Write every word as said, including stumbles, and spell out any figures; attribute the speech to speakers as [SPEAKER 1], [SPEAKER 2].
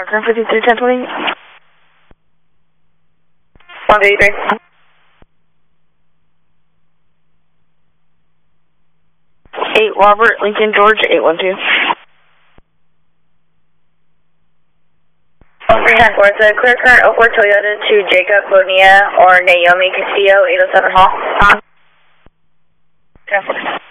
[SPEAKER 1] Parker fifty-three ten twenty.
[SPEAKER 2] one fifty-three.
[SPEAKER 1] eight Robert Lincoln George eight one two.
[SPEAKER 2] three nine four, it's a clear current oh four Toyota to Jacob Bonilla or Naomi Castillo, eight oh seven Hall.
[SPEAKER 1] ten four.